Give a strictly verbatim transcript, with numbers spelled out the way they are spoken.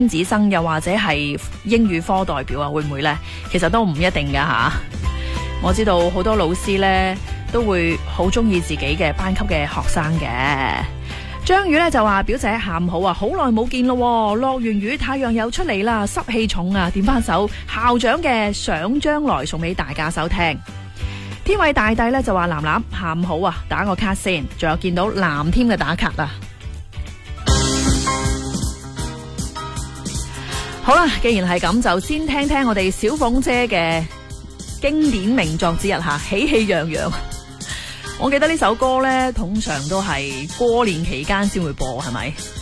子生又或者係英語科代表啊，會唔會呢？其實都唔一定噶吓。我知道好多老師呢都會好中意自己嘅班級嘅學生嘅。張宇呢就話表姐下午好啊，好耐冇見咯，落完雨太陽又出嚟啦，濕氣重啊，點翻首校長嘅想將來送俾大家收聽。天偉大帝呢就話藍藍下午好啊，打個卡先，仲有見到藍添嘅打卡啊。好啦，既然係咁，就先聽聽我哋小鳳姐嘅經典名作之一吓，喜氣洋洋。我記得呢首歌呢，通常都係過年期間先會播，係咪？